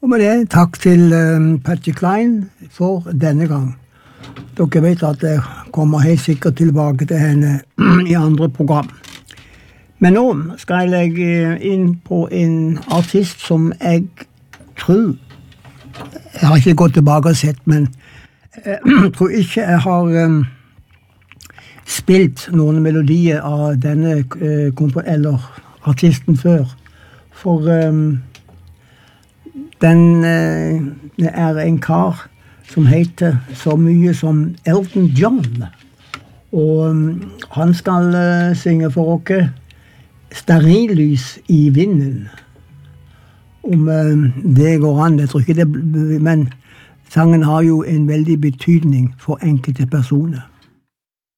Og med det, takk til Patsy Cline for denne gang. Dere vet at jeg kommer helt sikkert tilbake til henne i andre program. Men nå skal jeg legge inn på en artist som jeg tror, jeg har ikke gått tilbake og sett, men jeg tror ikke jeg har spilt noen melodier av denne eller artisten før. For den er en kar som heter så mye som Elton John. Og han skal synge for dere Stearinlys i vinden. Om det går an, jeg tror ikke det, men sangen har jo en veldig betydning for enkelte personer.